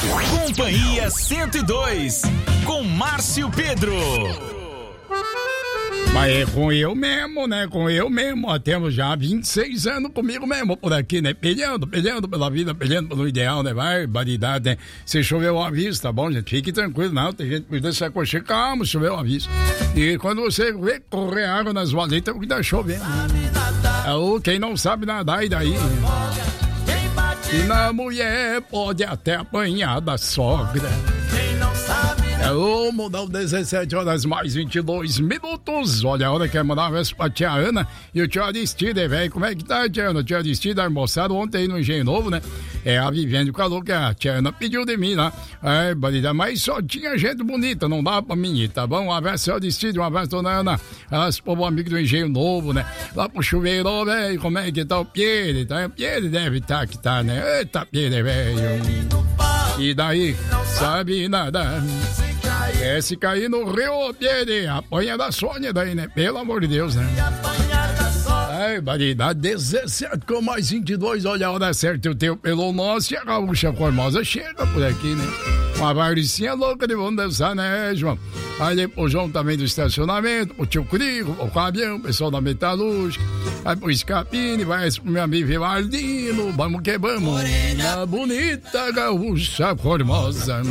Companhia 102, com Márcio Pedro. Mas é com eu mesmo, né? Com eu mesmo. Ó, temos já 26 anos comigo mesmo por aqui, né? Peleando pela vida, peleando pelo ideal, né? Barbaridade, né? Se chover o aviso, tá bom, gente? Fique tranquilo, não. Tem gente que precisa se aconchegar, calma, chover o aviso. E quando você vê correr água nas valetas, o que tá chovendo. Quem não sabe nadar, e daí? E na mulher pode até apanhar da sogra. Mudar 17 horas mais 22 minutos. Olha a hora que é mandar uma vez pra tia Ana e o tio Aristide, velho. Como é que tá, tia Ana? O tio Aristide almoçado ontem aí no Engenho Novo, né? A Viviane falou que a tia Ana pediu de mim lá. Mas só tinha gente bonita, não dava pra mim, tá bom? Um abraço, tio Aristide, um abraço, dona Ana. Esse povo amigo do Engenho Novo, né? Lá pro chuveiro, velho. Como é que tá o Pierre? O Pierre deve estar que tá, né? Eita, Pierre, velho. E daí, sabe nada. Se cair no rio, Pierre, apanha da Sônia daí, né? Pelo amor de Deus, né? Barbaridade, 17 com mais 22, olha a hora certa, o teu pelo nosso e a gaúcha formosa chega por aqui, né? Uma varicinha louca de vamos dançar, né, João? Aí o João também do estacionamento, o tio Crigo, o Fabião, o pessoal da Metalúrgica, aí pro Escapine, vai pro meu amigo Vivaldino, vamos que vamos, na bonita gaúcha formosa.